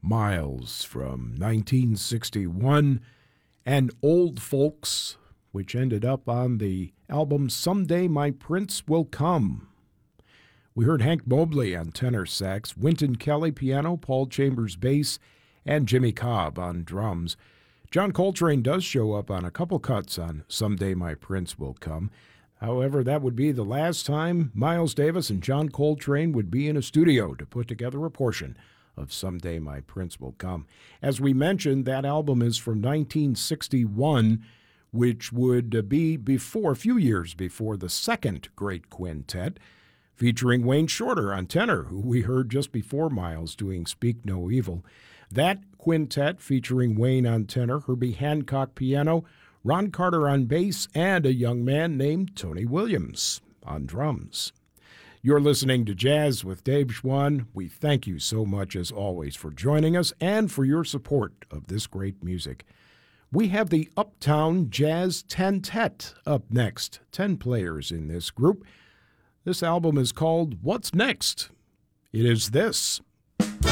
Miles from 1961, and Old Folks, which ended up on the album Someday My Prince Will Come. We heard Hank Mobley on tenor sax, Wynton Kelly piano, Paul Chambers bass, and Jimmy Cobb on drums. John Coltrane does show up on a couple cuts on Someday My Prince Will Come. However, that would be the last time Miles Davis and John Coltrane would be in a studio to put together a portion of Someday My Prince Will Come. As we mentioned, that album is from 1961, which would be a few years before the second great quintet, featuring Wayne Shorter on tenor, who we heard just before Miles doing Speak No Evil. That quintet featuring Wayne on tenor, Herbie Hancock piano, Ron Carter on bass, and a young man named Tony Williams on drums. You're listening to Jazz with Dave Schwann. We thank you so much, as always, for joining us and for your support of this great music. We have the Uptown Jazz Tentet up next, 10 players in this group. This album is called What's Next? It is this.